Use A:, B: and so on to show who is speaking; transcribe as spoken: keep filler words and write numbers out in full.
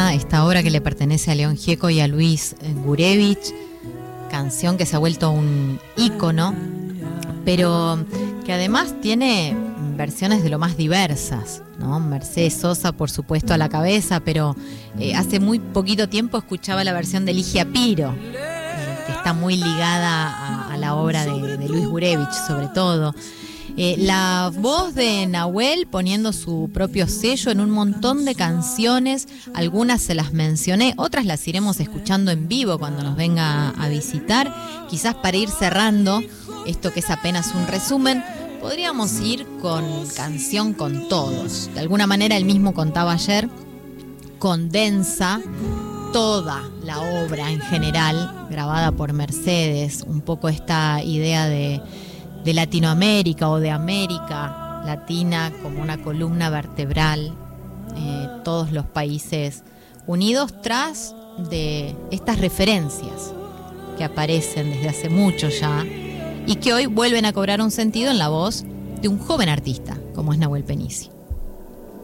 A: Luna, esta obra que le pertenece a León Gieco y a Luis Gurevich, canción que se ha vuelto un ícono, pero que además tiene versiones de lo más diversas, ¿no? Mercedes Sosa, por supuesto, a la cabeza, pero eh, hace muy poquito tiempo escuchaba la versión de Ligia Piro, eh, que está muy ligada a, a la obra de, de Luis Gurevich, sobre todo. Eh, la voz de Nahuel poniendo su propio sello en un montón de canciones, algunas se las mencioné, otras las iremos escuchando en vivo cuando nos venga a visitar. Quizás para ir cerrando esto, que es apenas un resumen, podríamos ir con Canción con Todos. De alguna manera él mismo contaba ayer, condensa toda la obra en general, grabada por Mercedes, un poco esta idea de de Latinoamérica o de América Latina como una columna vertebral, eh, todos los países unidos tras de estas referencias que aparecen desde hace mucho ya y que hoy vuelven a cobrar un sentido en la voz de un joven artista como es Nahuel Penici.